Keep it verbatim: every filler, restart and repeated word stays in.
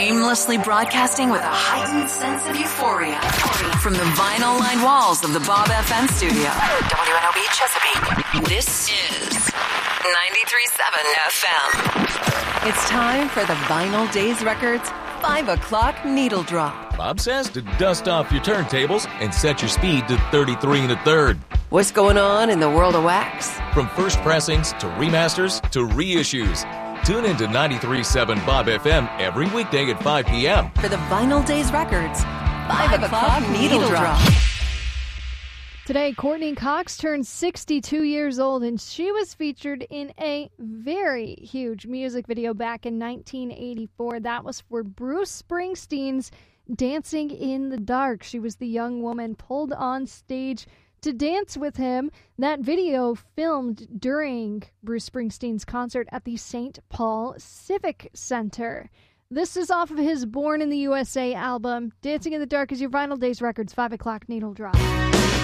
Shamelessly broadcasting with a heightened sense of euphoria from the vinyl-lined walls of the Bob F M studio. W N O B Chesapeake. This is ninety-three point seven F M. It's time for the Vinyl Days Records five o'clock needle drop. Bob says to dust off your turntables and set your speed to thirty-three and a third. What's going on in the world of wax? From first pressings to remasters to reissues. Tune into ninety-three point seven Bob F M every weekday at five p.m. for the Vinyl Days Records five, five o'clock needle, needle drop. Today, Courtney Cox turned sixty-two years old, and she was featured in a very huge music video back in nineteen eighty-four. That was for Bruce Springsteen's Dancing in the Dark. She was the young woman pulled on stage to dance with him. That video filmed during Bruce Springsteen's concert at the Saint Paul Civic Center. This is off of his Born in the U S A album. Dancing in the Dark is your Vinyl Days Records five o'clock needle drop.